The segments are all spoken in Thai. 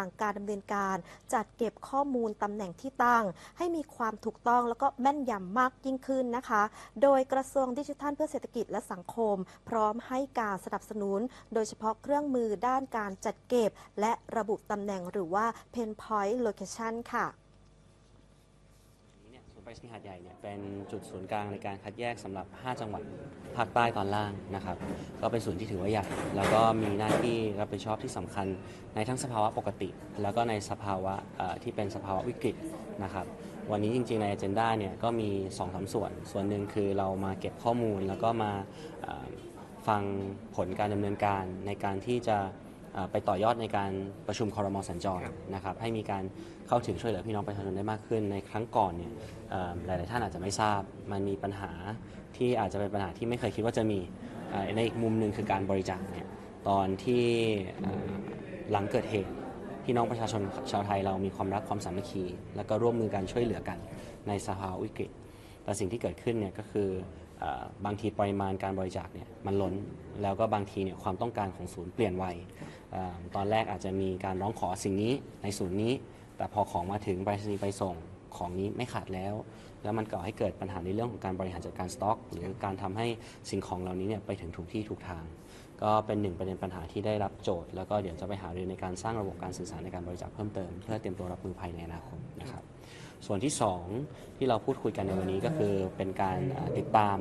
งการดำเนินการจัดเก็บข้อมูลตำแหน่งที่ตั้งให้มีความถูกต้องแล้วก็แม่นยำมากยิ่งขึ้นนะคะโดยกระทรวงดิจิทัลเพื่อเศรษฐกิจและสังคมพร้อมให้การสนับสนุนโดยเฉพาะเครื่องมือด้านการจัดเก็บและระบุตำแหน่งหรือว่า Pain Point Location ค่ะไปรษณีย์หาดใหญ่เนี่ยเป็นจุดศูนย์กลางในการคัดแยกสำหรับ 5 จังหวัดภาคใต้ตอนล่างนะครับก็เป็นศูนย์ที่ถือว่าใหญ่แล้วก็มีหน้าที่รับผิดชอบที่สำคัญในทั้งสภาวะปกติแล้วก็ในสภาวะที่เป็นสภาวะวิกฤตนะครับวันนี้จริงๆใน agenda เนี่ยก็มี 2-3 ส่วนหนึ่งคือเรามาเก็บข้อมูลแล้วก็มาฟังผลการดำเนินการในการที่จะไปต่อยอดในการประชุมครม.สัญจรนะครับให้มีการเข้าถึงช่วยเหลือพี่น้องประชาชนได้มากขึ้นในครั้งก่อนเนี่ยหลายๆท่านอาจจะไม่ทราบมันมีปัญหาที่อาจจะเป็นปัญหาที่ไม่เคยคิดว่าจะมีในอีกมุมหนึ่งคือการบริจาคเนี่ยตอนที่หลังเกิดเหตุพี่น้องประชาชนชาวไทยเรามีความรักความสามัคคีแล้วก็ร่วมมือกันช่วยเหลือกันในสภาวะวิกฤตแต่สิ่งที่เกิดขึ้นเนี่ยก็คือบางทีปริมาณการบริจาคเนี่ยมันล้นแล้วก็บางทีเนี่ยความต้องการของศูนย์เปลี่ยนไวตอนแรกอาจจะมีการร้องขอสิ่งนี้ในศูนย์นี้แต่พอของมาถึงไปรษณีย์ไปส่งของนี้ไม่ขาดแล้วมันก่อให้เกิดปัญหาในเรื่องของการบริหารจัดการสต็อกหรือการทำให้สิ่งของเหล่านี้เนี่ยไปถึงถูกที่ถูกทางก็เป็นหนึ่งประเด็นปัญหาที่ได้รับโจทย์แล้วก็เดี๋ยวจะไปหารือในการสร้างระบบการสื่อสารในการบริจาคเพิ่มเติมเพื่อเตรียมตัวรับมือภายในอนาคตนะครับส่วนที่2ที่เราพูดคุยกันในวันนี้ก็คือเป็นการติดตาม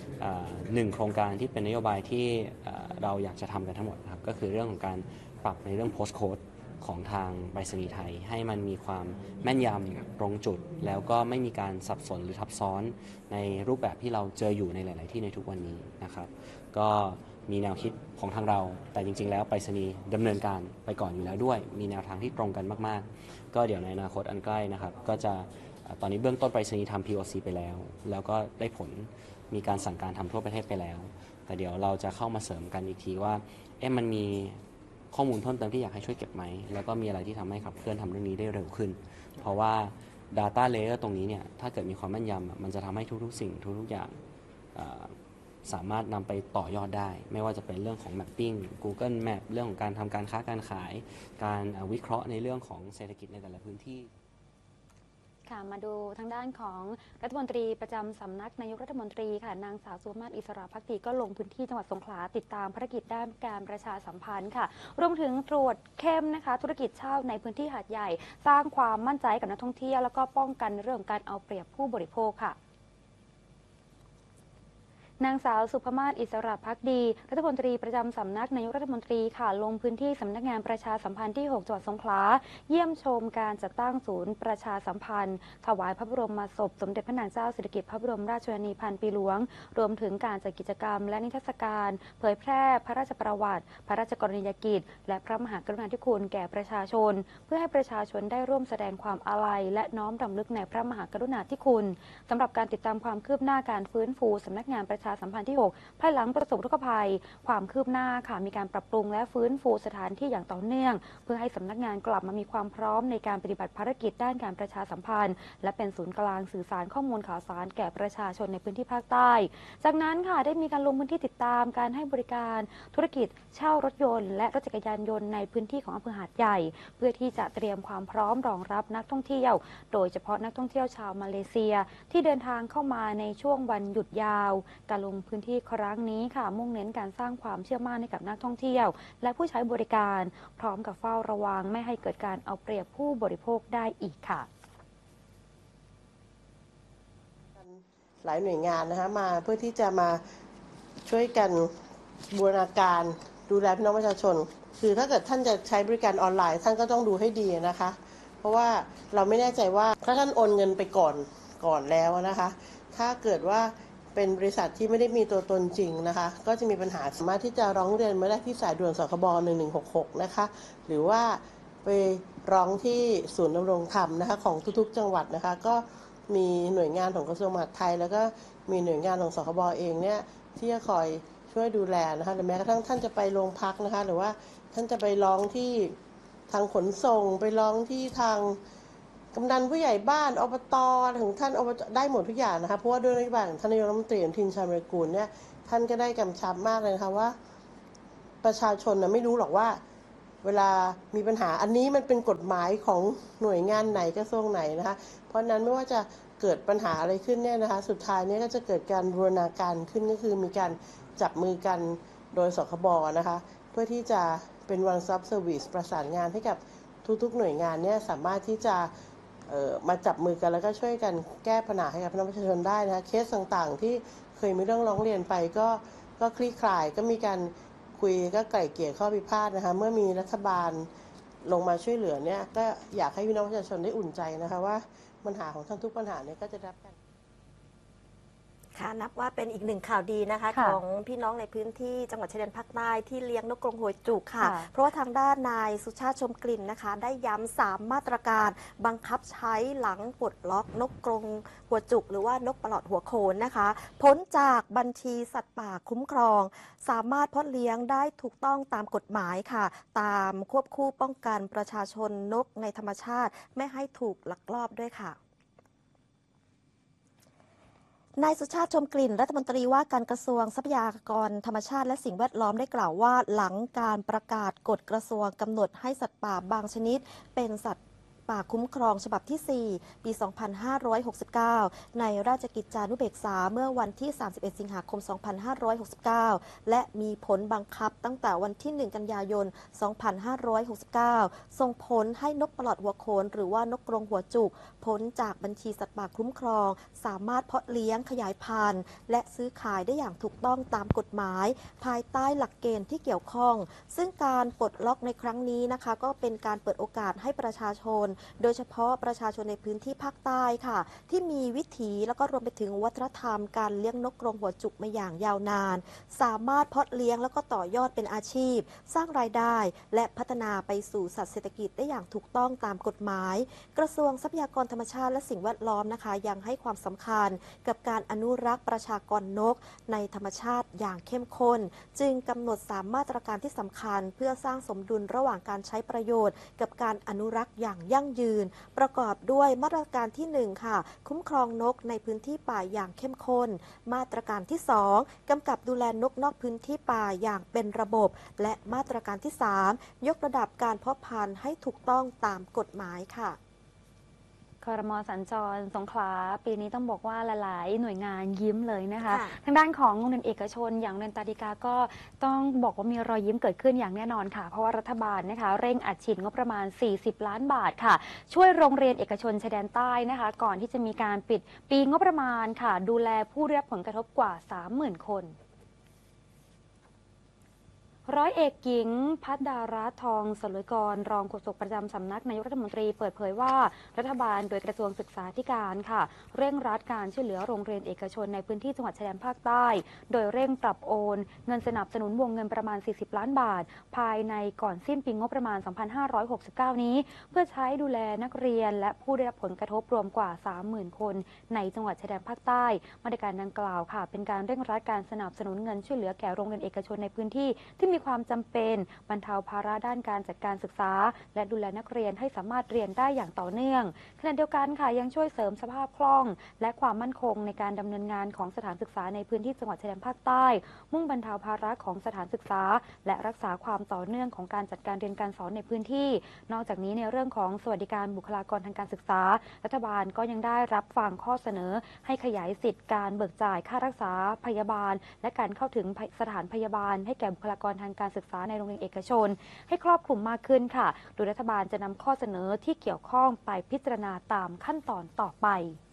1โครงการที่เป็นนโยบายที่เราอยากจะทำกันทั้งหมดนะครับก็คือเรื่องของการปรับในเรื่อง post code ของทางไปรษณีย์ไทยให้มันมีความแม่นยำตรงจุดแล้วก็ไม่มีการสับสนหรือทับซ้อนในรูปแบบที่เราเจออยู่ในหลายๆที่ในทุกวันนี้นะครับก็มีแนวคิดของทางเราแต่จริงๆแล้วไปรษณีย์ดำเนินการไปก่อนอยู่แล้วด้วยมีแนวทางที่ตรงกันมากๆก็เดี๋ยวในอนาคตอันใกล้นะครับก็จะตอนนี้เบื้องต้นไปรษณีย์ทำ POC ไปแล้วแล้วก็ได้ผลมีการสั่งการทำทั่วประเทศไปแล้วแต่เดี๋ยวเราจะเข้ามาเสริมกันอีกทีว่ามันมีข้อมูลเพิ่มเติมที่อยากให้ช่วยเก็บไหมแล้วก็มีอะไรที่ทำให้ขับเคลื่อนทำเรื่องนี้ได้เร็วขึ้นเพราะว่า Data Layer ตรงนี้เนี่ยถ้าเกิดมีความแม่นยำมันจะทำให้ทุกๆสิ่งทุกๆอย่างสามารถนำไปต่อยอดได้ไม่ว่าจะเป็นเรื่องของ Mapping Google Map เรื่องของการทำการค้าการขายการวิเคราะห์ในเรื่องของเศรษฐกิจในแต่ละพื้นที่ค่ะมาดูทางด้านของรัฐมนตรีประจำสำนักนายกรัฐมนตรีค่ะนางสาวสุภมาศอิสระภักดีก็ลงพื้นที่จังหวัดสงขลาติดตามภารกิจด้านการประชาสัมพันธ์ค่ะรวมถึงตรวจเข้มนะคะธุรกิจเช่าในพื้นที่หาดใหญ่สร้างความมั่นใจกับนักท่องเที่ยวแล้วก็ป้องกันเรื่องการเอาเปรียบผู้บริโภคค่ะนางสาวสุภมาศอิสระภักดีรัฐมนตรีประจำสำนักนายกรัฐมนตรีค่ะลงพื้นที่สำนักงานประชาสัมพันธ์ที่ 6 จังหวัดสงขลาเยี่ยมชมการจัดตั้งศูนย์ประชาสัมพันธ์ถวายพระบรมศพสมเด็จพระนางเจ้าสิริกิติ์พระบรมราชชนนีพันปีหลวงรวมถึงการจัดกิจกรรมและนิทรรศการเผยแพร่พระราชประวัติพระราชกรณียกิจและพระมหากรุณาธิคุณแก่ประชาชนเพื่อให้ประชาชนได้ร่วมแสดงความอาลัยและน้อมรำลึกในพระมหากรุณาธิคุณสำหรับการติดตามความคืบหน้าการฟื้นฟูสำนักงานประชาสัมพันธ์ที่ 6ภายหลังประสบอุทกภัยความคืบหน้าค่ะมีการปรับปรุงและฟื้นฟูสถานที่อย่างต่อเนื่องเพื่อให้สำนักงานกลับมามีความพร้อมในการปฏิบัติภารกิจด้านการประชาสัมพันธ์และเป็นศูนย์กลางสื่อสารข้อมูลข่าวสารแก่ประชาชนในพื้นที่ภาคใต้จากนั้นค่ะได้มีการลงพื้นที่ติดตามการให้บริการธุรกิจเช่ารถยนต์และรถจักรยานยนต์ในพื้นที่ของอำเภอหาดใหญ่เพื่อที่จะเตรียมความพร้อมรองรับนักท่องเที่ยวโดยเฉพาะนักท่องเที่ยวชาวมาเลเซียที่เดินทางเข้ามาในช่วงวันหยุดยาวการลงพื้นที่ครั้งนี้ค่ะมุ่งเน้นการสร้างความเชื่อมั่นให้กับนักท่องเที่ยวและผู้ใช้บริการพร้อมกับเฝ้าระวังไม่ให้เกิดการเอาเปรียบผู้บริโภคได้อีกค่ะหลายหน่วยงานนะคะมาเพื่อที่จะมาช่วยกันบูรณาการดูแลพี่น้องประชาชนคือถ้าเกิดท่านจะใช้บริการออนไลน์ท่านก็ต้องดูให้ดีนะคะเพราะว่าเราไม่แน่ใจว่าถ้าท่านโอนเงินไปก่อนแล้วนะคะถ้าเกิดว่าเป็นบริษัทที่ไม่ได้มีตัวตนจริงนะคะก็จะมีปัญหาสามารถที่จะร้องเรียนมาได้ที่สายด่วนสคบ1166นะคะหรือว่าไปร้องที่ศูนย์ดำรงธรรมนะคะของทุกๆจังหวัดนะคะก็มีหน่วยงานของกระทรวงมหาดไทยแล้วก็มีหน่วยงานของสคบเองเนี่ยที่จะคอยช่วยดูแลนะคะหรือแม้กระทั่งท่านจะไปโรงพักนะคะหรือว่าท่านจะไปร้องที่ทางขนส่งไปร้องที่ทางกำนันผู้ใหญ่บ้านอบต.ถึงท่านอบจ.ได้หมดทุกอย่างนะคะเพราะว่าด้วยนโยบายของท่านนายกรัฐมนตรีอนุทินชาญวิรากูลเนี่ยท่านก็ได้กำชับมากเลยนะคะว่าประชาชนไม่รู้หรอกว่าเวลามีปัญหาอันนี้มันเป็นกฎหมายของหน่วยงานไหนกระทรวงไหนนะคะเพราะนั้นไม่ว่าจะเกิดปัญหาอะไรขึ้นเนี่ยนะคะสุดท้ายเนี่ยก็จะเกิดการบูรณาการขึ้นก็คือมีการจับมือกันโดยสคบนะคะเพื่อที่จะเป็น one stop service ประสานงานให้กับทุกๆหน่วยงานเนี่ยสามารถที่จะมาจับมือกันแล้วก็ช่วยกันแก้ปัญหาให้กับพี่น้องประชาชนได้นะคะเคสต่างๆที่เคยมีเรื่องร้องเรียนไปก็คลี่คลายก็มีการคุยก็ไกล่เกลี่ยข้อพิพาทนะคะเมื่อมีรัฐบาลลงมาช่วยเหลือเนี่ยก็อยากให้พี่น้องประชาชนได้อุ่นใจนะคะว่าปัญหาของท่านทุกปัญหาเนี่ยก็จะได้รับการค่ะนับว่าเป็นอีกหนึ่งข่าวดีนะคะค่ะของพี่น้องในพื้นที่จังหวัดชายแดนภาคใต้ที่เลี้ยงนกกรงหัวจุกค่ะค่ะเพราะว่าทางด้านนายสุชาติชมกลิ่นนะคะ ได้ย้ำ3มาตรการบังคับใช้หลังปลดล็อกนกกรงหัวจุกหรือว่านกปลอดหัวโขนนะคะ พ้นจากบัญชีสัตว์ป่าคุ้มครอง สามารถเพาะเลี้ยงได้ถูกต้องตามกฎหมายค่ะ ตามควบคู่ป้องกันประชาชนนกในธรรมชาติไม่ให้ถูกลักลอบด้วยค่ะ นายสุชาติชมกลิ่นรัฐมนตรีว่าการกระทรวงทรัพยากรธรรมชาติและสิ่งแวดล้อมได้กล่าวว่าหลังการประกาศกฎกระทรวงกำหนดให้สัตว์ป่าบางชนิดเป็นสัตว์ป่าคุ้มครองฉบับที่ 4 ปี 2569 ในราชกิจจานุเบกษาเมื่อวันที่ 31 สิงหาคม 2569 และมีผลบังคับตั้งแต่วันที่ 1 กันยายน 2569 ส่งผลให้นกปลอดหัวโขนหรือว่านกกรงหัวจุกพ้นจากบัญชีสัตว์ป่าคุ้มครอง สามารถเพาะเลี้ยงขยายพันธุ์และซื้อขายได้อย่างถูกต้องตามกฎหมาย ภายใต้หลักเกณฑ์ที่เกี่ยวข้อง ซึ่งการปลดล็อกในครั้งนี้นะคะก็เป็นการเปิดโอกาสให้ประชาชนโดยเฉพาะประชาชนในพื้นที่ภาคใต้ค่ะที่มีวิถีแล้วก็รวมไปถึงวัฒนธรรมการเลี้ยงนกกรงหัวจุกมาอย่างยาวนานสามารถเพาะเลี้ยงแล้วก็ต่อยอดเป็นอาชีพ สร้างรายได้และพัฒนาไปสู่สัตว์เศรษฐกิจได้อย่างถูกต้องตามกฎหมายกระทรวงทรัพยากรธรรมชาติและสิ่งแวดล้อมนะคะยังให้ความสำคัญกับการอนุรักษ์ประชากรนกในธรรมชาติอย่างเข้มข้นจึงกำหนด3มาตรการที่สำคัญเพื่อสร้างสมดุลระหว่างการใช้ประโยชน์กับการอนุรักษ์อย่างยั่งยืนประกอบด้วยมาตรการที่ 1 ค่ะคุ้มครองนกในพื้นที่ป่าอย่างเข้มข้นมาตรการที่ 2 กำกับดูแลนกนอกพื้นที่ป่าอย่างเป็นระบบและมาตรการที่ 3 ยกระดับการเพาะพันธุ์ให้ถูกต้องตามกฎหมายค่ะครม.สัญจรสงขลาปีนี้ต้องบอกว่าหลายๆหน่วยงานยิ้มเลยนะคะค่ะทางด้านของโรงเรียนเอกชนอย่างโรงเรียนตาดิกาก็ต้องบอกว่ามีรอยยิ้มเกิดขึ้นอย่างแน่นอนค่ะเพราะว่ารัฐบาลนะคะเร่งอัดฉีดงบประมาณ40 ล้านบาทค่ะช่วยโรงเรียนเอกชนชายแดนใต้นะคะก่อนที่จะมีการปิดปีงบประมาณค่ะดูแลผู้ได้รับผลกระทบกว่า 30,000 คนร้อยเอกหญิงพัฒดารัตน์ทองสลวยกรรองโฆษกประจำสำนักนายกรัฐมนตรีเปิดเผยว่ารัฐบาลโดยกระทรวงศึกษาธิการค่ะเร่งรัดการช่วยเหลือโรงเรียนเอกชนในพื้นที่จังหวัดชายแดนภาคใต้โดยเร่งปรับโอนเงินสนับสนุนวงเงินประมาณ40 ล้านบาทภายในก่อนสิ้นปีงบประมาณ 2569 นี้เพื่อใช้ดูแลนักเรียนและผู้ได้รับผลกระทบรวมกว่า 30,000 คนในจังหวัดชายแดนภาคใต้มาตรการดังกล่าวค่ะเป็นการเร่งรัดการสนับสนุนเงินช่วยเหลือแก่โรงเรียนเอกชนในพื้นที่ที่มีความจำเป็นบรรเทาภาระด้านการจัดการศึกษาและดูแลนักเรียนให้สามารถเรียนได้อย่างต่อเนื่องขณะเดียวกันค่ะยังช่วยเสริมสภาพคล่องและความมั่นคงในการดำเนินงานของสถานศึกษาในพื้นที่จังหวัดชายแดนภาคใต้มุ่งบรรเทาภาระของสถานศึกษาและรักษาความต่อเนื่องของการจัดการเรียนการสอนในพื้นที่นอกจากนี้ในเรื่องของสวัสดิการบุคลากรทางการศึกษารัฐบาลก็ยังได้รับฟังข้อเสนอให้ขยายสิทธิการเบิกจ่ายค่ารักษาพยาบาลและการเข้าถึงสถานพยาบาลให้แก่บุคลากรทางการศึกษาในโรงเรียนเอกชนให้ครอบคลุมมากขึ้นค่ะโดยรัฐบาลจะนำข้อเสนอที่เกี่ยวข้องไปพิจารณาตามขั้นตอนต่อไป